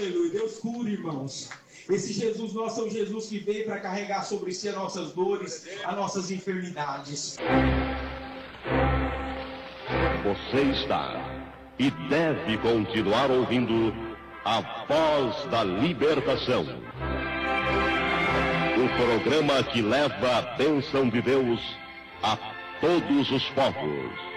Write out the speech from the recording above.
Aleluia. Deus cura, irmãos. Esse Jesus nosso é o Jesus que veio para carregar sobre si as nossas dores, as nossas enfermidades. Você está e deve continuar ouvindo a Voz da Libertação. O programa que leva a bênção de Deus a todos os povos.